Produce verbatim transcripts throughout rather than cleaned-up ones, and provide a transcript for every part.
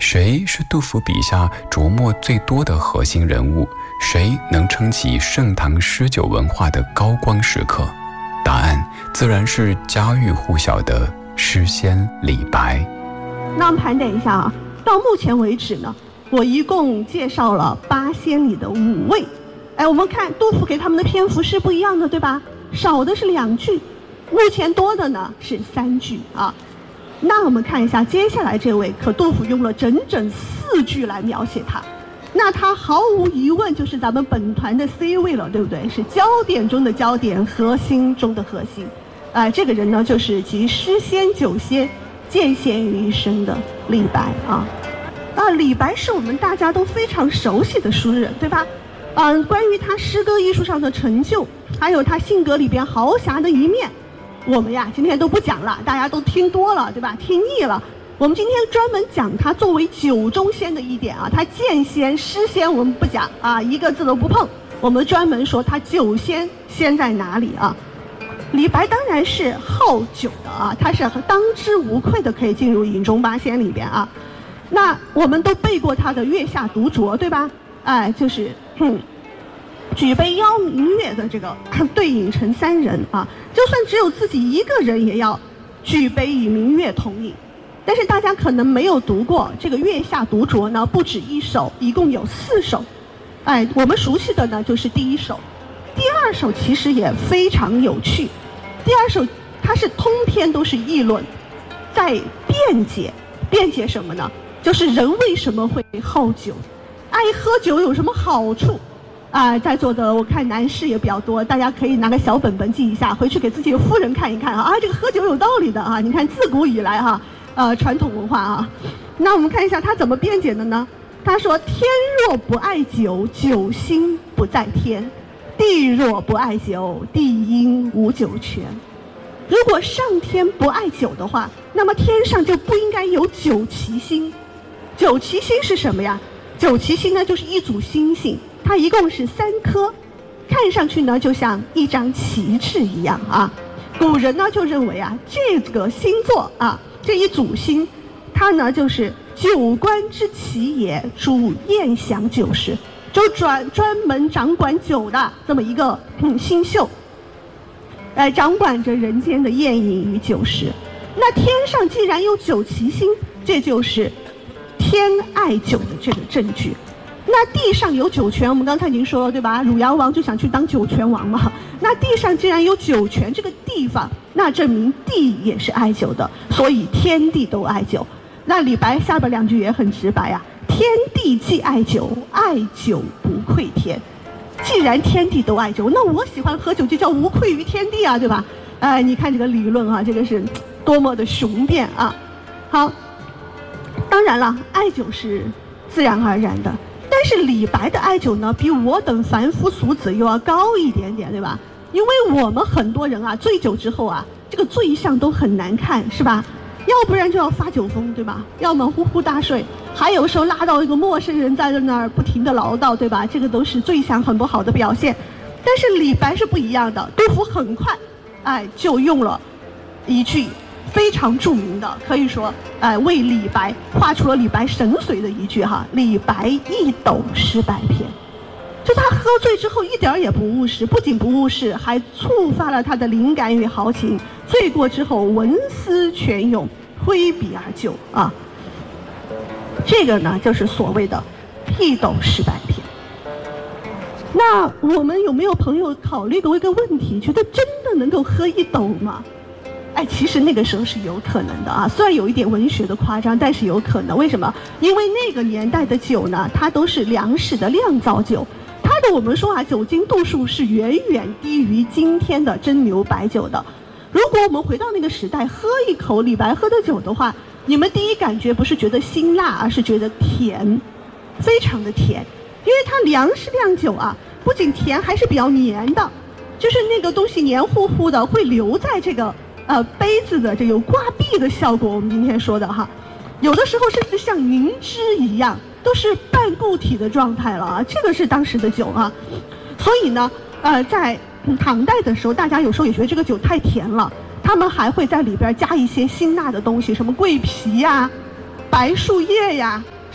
谁是杜甫笔下琢磨最多的核心人物？谁能撑起盛唐诗酒文化的高光时刻？答案自然是家喻户晓的诗仙李白。 那我们盘点一下啊，到目前为止呢，我一共介绍了八仙里的五位。哎，我们看杜甫给他们的篇幅是不一样的，对吧？少的是两句，目前多的呢是三句啊。那我们看一下接下来这位，可杜甫用了整整四句来描写他，那他毫无疑问就是咱们本团的 C 位了，对不对？是焦点中的焦点，核心中的核心。哎、呃，这个人呢，就是集诗仙酒仙见贤于一身的李白啊。啊，李白是我们大家都非常熟悉的诗人，对吧？嗯、呃，关于他诗歌艺术上的成就，还有他性格里边豪侠的一面，我们呀今天都不讲了，大家都听多了，对吧？听腻了。我们今天专门讲他作为酒中仙的一点啊，他剑仙、诗仙我们不讲啊，一个字都不碰。我们专门说他酒仙仙在哪里啊？李白当然是好酒的啊，他是当之无愧的可以进入饮中八仙里边啊。那我们都背过他的《月下独酌》，对吧？哎，就是嗯，举杯邀明月的这个对饮成三人啊，就算只有自己一个人，也要举杯与明月同饮。但是大家可能没有读过这个《月下独酌》呢，不止一首，一共有四首。哎，我们熟悉的呢就是第一首，第二首其实也非常有趣。第二首它是通篇都是议论，在辩解，辩解什么呢？就是人为什么会好酒，爱喝酒有什么好处？啊、呃，在座的我看男士也比较多，大家可以拿个小本本记一下，回去给自己的夫人看一看啊。啊，这个喝酒有道理的啊！你看自古以来哈、啊。呃，传统文化啊，那我们看一下他怎么辩解的呢？他说：“天若不爱酒，酒心不在天；地若不爱酒，地应无酒泉。”如果上天不爱酒的话，那么天上就不应该有九旗星。九旗星是什么呀？九旗星呢，就是一组星星，它一共是三颗，看上去呢就像一张旗帜一样啊。古人呢就认为啊，这个星座啊。这一组星，它呢就是酒官之旗也，主宴享酒食，就专专门掌管酒的这么一个嗯星宿，呃，掌管着人间的宴饮与酒食。那天上既然有九旗星，这就是天爱酒的这个证据。那地上有酒泉，我们刚才已经说了，对吧？汝阳王就想去当酒泉王嘛。那地上既然有酒泉这个地方，那证明地也是爱酒的，所以天地都爱酒。那李白下边两句也很直白啊，天地既爱酒，爱酒不愧天。既然天地都爱酒，那我喜欢喝酒就叫无愧于天地啊，对吧？哎、呃，你看这个理论啊，这个是多么的雄辩啊！好，当然了，爱酒是自然而然的。但是李白的爱酒呢，比我等凡夫俗子又要高一点点，对吧？因为我们很多人啊，醉酒之后啊，这个醉相都很难看，是吧？要不然就要发酒疯，对吧？要么呼呼大睡，还有时候拉到一个陌生人在那儿不停的唠叨，对吧？这个都是醉相很不好的表现。但是李白是不一样的，杜甫很快，哎，就用了一句非常著名的，可以说，呃，为李白画出了李白神髓的一句哈，李白一斗诗百篇。就他喝醉之后一点也不务实，不仅不务实，还触发了他的灵感与豪情。醉过之后，文思泉涌，挥笔而就啊。这个呢，就是所谓的一斗诗百篇。那我们有没有朋友考虑过一个问题，觉得真的能够喝一斗吗？哎，其实那个时候是有可能的啊，虽然有一点文学的夸张，但是有可能。为什么？因为那个年代的酒呢，它都是粮食的酿造酒，它的我们说啊，酒精度数是远远低于今天的真牛白酒的。如果我们回到那个时代，喝一口李白喝的酒的话，你们第一感觉不是觉得辛辣，而是觉得甜，非常的甜，因为它粮食酿酒啊，不仅甜，还是比较黏的，就是那个东西黏糊糊的，会留在这个。呃，杯子的这有挂壁的效果，我们今天说的哈，有的时候甚至像凝脂一样，都是半固体的状态了啊。这个是当时的酒啊，所以呢，呃，在唐代的时候，大家有时候也觉得这个酒太甜了，他们还会在里边加一些辛辣的东西，什么桂皮呀、白树叶呀，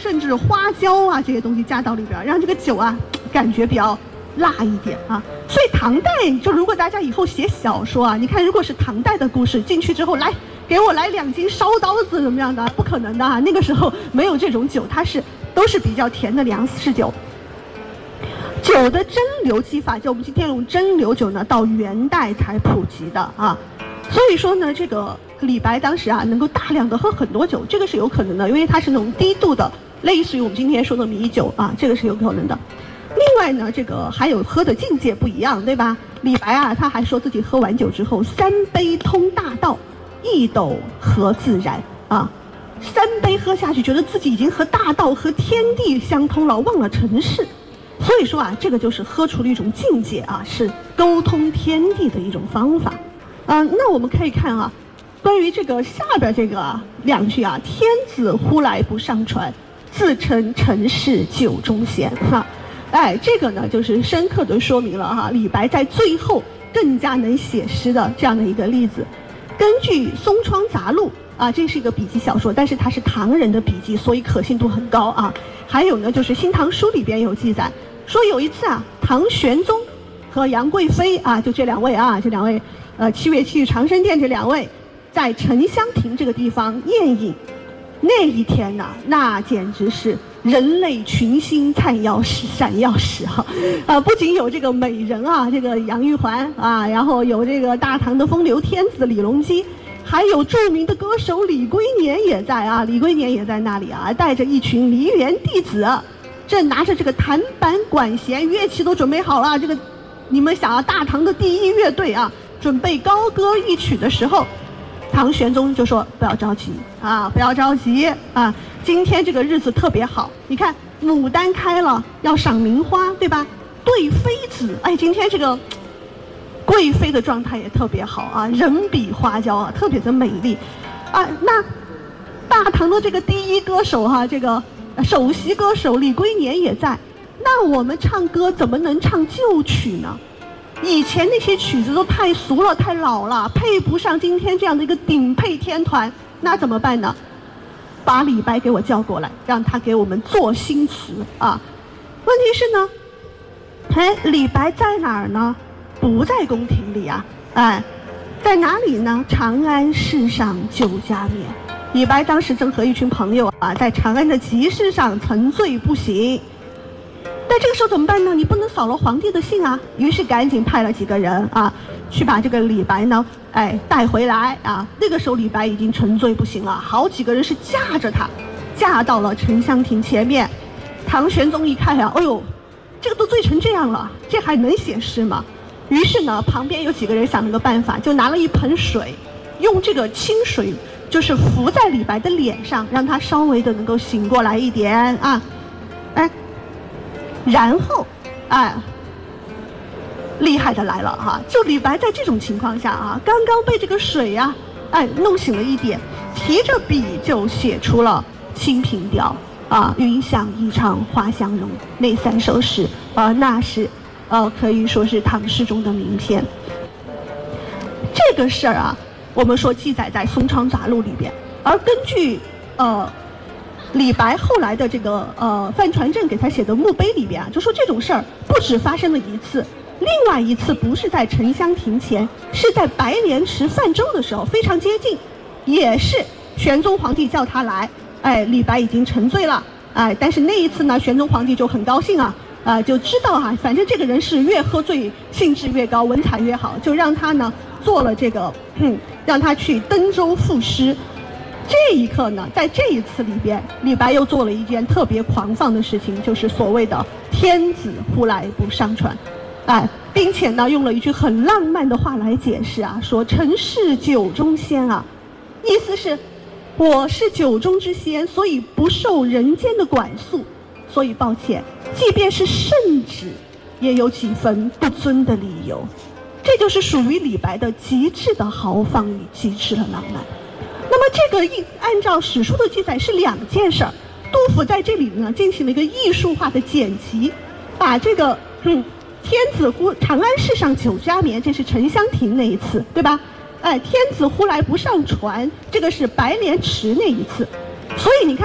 甚至花椒啊这些东西加到里边，让这个酒啊感觉比较辣一点啊。所以唐代就如果大家以后写小说啊，你看如果是唐代的故事进去之后，来给我来两斤烧刀子怎么样的，不可能的啊，那个时候没有这种酒，它是都是比较甜的粮食酒。酒的蒸馏技法，就我们今天用蒸馏酒呢，到元代才普及的啊。所以说呢，这个李白当时啊，能够大量的喝很多酒，这个是有可能的，因为它是那种低度的，类似于我们今天说的米酒啊，这个是有可能的。另外呢，这个还有喝的境界不一样，对吧？李白啊，他还说自己喝完酒之后，三杯通大道，一斗合自然啊。三杯喝下去，觉得自己已经和大道和天地相通了，忘了尘世。所以说啊，这个就是喝出了一种境界啊，是沟通天地的一种方法。啊，那我们可以看啊，关于这个下边这个、啊、两句啊，天子呼来不上船，自称尘世酒中仙哈。哎，这个呢就是深刻的说明了哈，李白在最后更加能写诗的这样的一个例子。根据《松窗杂录》啊，这是一个笔记小说，但是它是唐人的笔记，所以可信度很高啊。还有呢，就是《新唐书》里边有记载，说有一次啊，唐玄宗和杨贵妃啊，就这两位啊，这两位，呃，七月七日长生殿这两位，在沉香亭这个地方宴饮。那一天呢，那简直是人类群星灿耀时，闪耀时哈，啊，不仅有这个美人啊，这个杨玉环啊，然后有这个大唐的风流天子李隆基。还有著名的歌手李龟年也在啊，李龟年也在那里啊，带着一群梨园弟子，正拿着这个弹板管弦乐器都准备好了。这个你们想啊，大唐的第一乐队啊，准备高歌一曲的时候，唐玄宗就说不要着急啊，不要着急啊，今天这个日子特别好，你看牡丹开了，要赏名花，对吧？对妃子，哎，今天这个贵妃的状态也特别好啊，人比花娇啊，特别的美丽啊。那大唐的这个第一歌手哈、啊，这个首席歌手李龟年也在。那我们唱歌怎么能唱旧曲呢？以前那些曲子都太俗了，太老了，配不上今天这样的一个顶配天团，那怎么办呢？把李白给我叫过来，让他给我们做新词啊。问题是呢，哎，李白在哪儿呢？不在宫廷里啊，哎，在哪里呢？长安市上酒家眠。李白当时正和一群朋友啊，在长安的集市上沉醉不醒。但这个时候怎么办呢？你不能扫了皇帝的兴啊，于是赶紧派了几个人啊，去把这个李白呢，哎，带回来啊。那个时候李白已经沉醉不醒了，好几个人是架着他，架到了沉香亭前面。唐玄宗一看呀、啊，哎呦，这个都醉成这样了，这还能写诗吗？于是呢，旁边有几个人想了个办法，就拿了一盆水，用这个清水就是浮在李白的脸上，让他稍微的能够醒过来一点啊，哎，然后，哎，厉害的来了哈、啊！就李白在这种情况下啊，刚刚被这个水呀、啊，哎，弄醒了一点，提着笔就写出了《清平调》啊，“云想衣裳花相容”那三首诗啊，那是。呃，可以说是唐诗中的名篇。这个事儿啊，我们说记载在《松窗杂录》里边，而根据呃李白后来的这个呃范传正给他写的墓碑里边啊，就说这种事儿不止发生了一次，另外一次不是在沉香亭前，是在白莲池泛舟的时候，非常接近，也是玄宗皇帝叫他来，哎，李白已经沉醉了，哎，但是那一次呢，玄宗皇帝就很高兴啊。啊、呃，就知道哈、啊，反正这个人是越喝醉兴致越高，文采越好，就让他呢做了这个，嗯，让他去登州赋诗。这一刻呢，在这一次里边，李白又做了一件特别狂放的事情，就是所谓的“天子呼来不上船”，哎，并且呢用了一句很浪漫的话来解释啊，说“臣是酒中仙啊”，意思是我是酒中之仙，所以不受人间的管束。所以抱歉，即便是圣旨，也有几分不尊的理由。这就是属于李白的极致的豪放与极致的浪漫。那么这个一按照史书的记载是两件事儿。杜甫在这里呢进行了一个艺术化的剪辑，把这个嗯天子呼长安市上酒家眠，这是沉香亭那一次，对吧？哎，天子呼来不上船，这个是白莲池那一次。所以你看，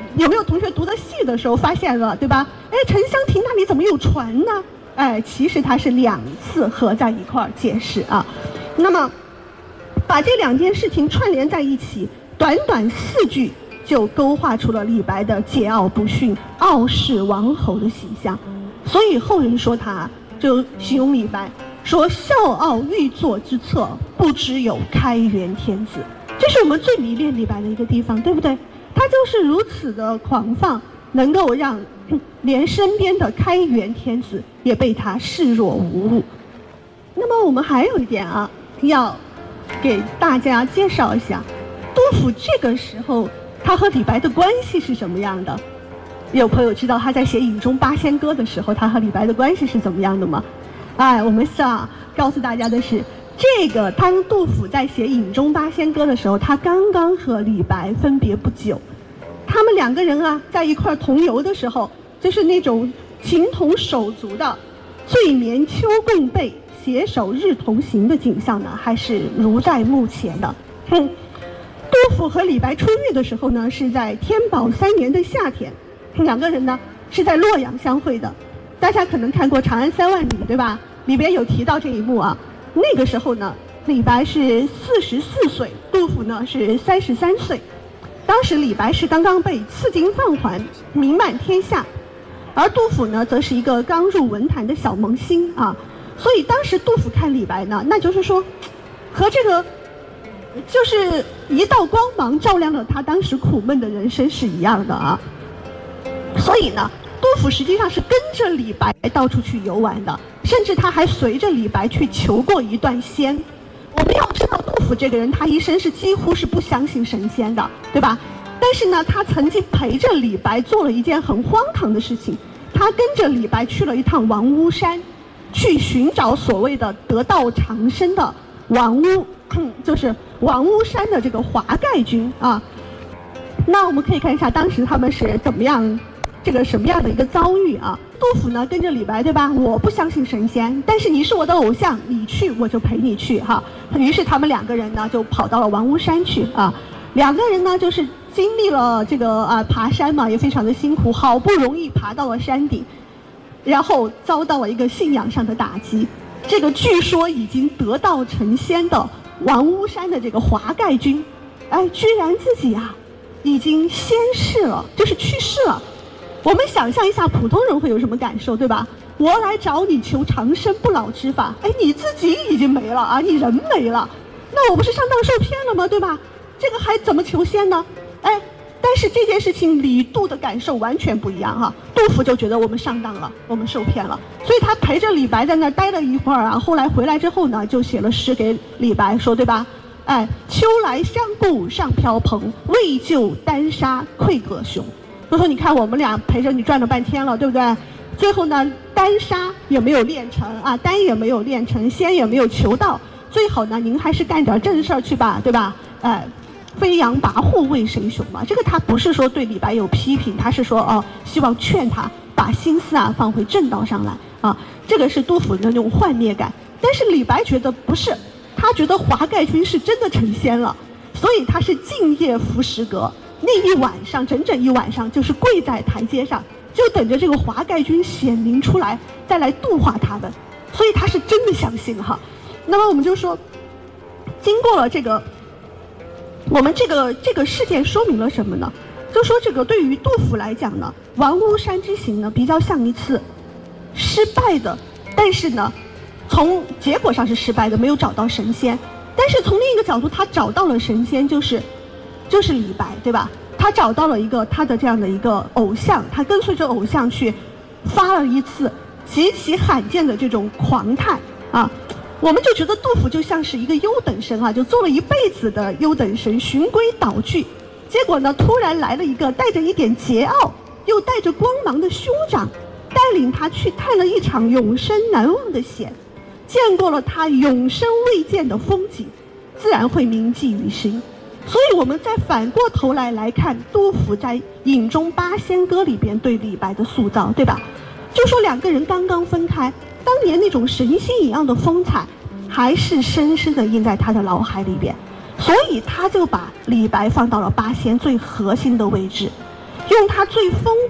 有没有同学读的戏的时候发现了，对吧？哎，沉香亭那里怎么有船呢？哎，其实它是两次合在一块儿解释啊。那么把这两件事情串联在一起，短短四句就勾画出了李白的桀骜不驯、傲视王侯的形象。所以后人说他，就形容李白说：“笑傲欲作之策，不知有开元天子。”这是我们最迷恋李白的一个地方，对不对？他就是如此的狂放，能够让连身边的开元天子也被他视若无物。那么我们还有一点啊，要给大家介绍一下，杜甫这个时候他和李白的关系是什么样的？有朋友知道他在写《饮中八仙歌》的时候，他和李白的关系是怎么样的吗？哎，我们想告诉大家的是，这个当杜甫在写《饮中八仙歌》的时候，他刚刚和李白分别不久，他们两个人啊在一块同游的时候，就是那种情同手足的醉眠秋共被，携手日同行的景象呢，还是如在目前的。哼，杜甫和李白春遇的时候呢，是在天宝三年的夏天，两个人呢是在洛阳相会的。大家可能看过《长安三万里》，对吧？里边有提到这一幕啊。那个时候呢，李白是四十四岁，杜甫呢是三十三岁。当时李白是刚刚被赐金放还，名满天下，而杜甫呢，则是一个刚入文坛的小萌新啊。所以当时杜甫看李白呢，那就是说，和这个就是一道光芒照亮了他当时苦闷的人生是一样的啊。所以呢，杜甫实际上是跟着李白到处去游玩的，甚至他还随着李白去求过一段仙。我们要知道，杜甫这个人，他一生是几乎是不相信神仙的，对吧？但是呢，他曾经陪着李白做了一件很荒唐的事情，他跟着李白去了一趟王屋山，去寻找所谓的得道长生的王屋，就是王屋山的这个华盖君啊。那我们可以看一下当时他们是怎么样，这个什么样的一个遭遇啊？杜甫呢跟着李白，对吧？我不相信神仙，但是你是我的偶像，你去我就陪你去哈。于是他们两个人呢就跑到了王屋山去啊。两个人呢就是经历了这个啊爬山嘛，也非常的辛苦，好不容易爬到了山顶，然后遭到了一个信仰上的打击。这个据说已经得道成仙的王屋山的这个华盖君，哎，居然自己啊已经仙逝了，就是去世了。我们想象一下，普通人会有什么感受，对吧？我来找你求长生不老之法，哎，你自己已经没了啊，你人没了，那我不是上当受骗了吗？对吧？这个还怎么求仙呢？哎，但是这件事情李杜的感受完全不一样哈。杜甫就觉得我们上当了，我们受骗了，所以他陪着李白在那儿待了一会儿啊。后来回来之后呢，就写了诗给李白说，对吧？哎，秋来相顾上飘蓬，为救丹砂愧葛雄。就说你看我们俩陪着你转了半天了，对不对？最后呢，丹砂也没有练成啊，丹也没有练成，仙也没有求到，最好呢您还是干点正事儿去吧，对吧？哎，飞扬跋扈为谁雄嘛？这个他不是说对李白有批评，他是说哦，希望劝他把心思啊放回正道上来啊。这个是杜甫的那种幻灭感，但是李白觉得不是，他觉得华盖君是真的成仙了，所以他是敬夜伏石阁。那一晚上，整整一晚上，就是跪在台阶上，就等着这个华盖君显灵出来，再来度化他们。所以他是真的相信哈。那么我们就说，经过了这个，我们这个这个事件说明了什么呢？就说这个对于杜甫来讲呢，王屋山之行呢，比较像一次失败的，但是呢，从结果上是失败的，没有找到神仙。但是从另一个角度，他找到了神仙，就是。就是李白，对吧？他找到了一个他的这样的一个偶像，他跟随着偶像去发了一次极其罕见的这种狂叹啊！我们就觉得杜甫就像是一个优等生啊，就做了一辈子的优等生，循规蹈矩，结果呢，突然来了一个带着一点桀骜又带着光芒的兄长，带领他去探了一场永生难忘的险，见过了他永生未见的风景，自然会铭记于心。所以我们再反过头来来看杜甫在《饮中八仙歌》里边对李白的塑造，对吧？就说两个人刚刚分开，当年那种神仙一样的风采还是深深的印在他的脑海里边，所以他就把李白放到了八仙最核心的位置。 用他最丰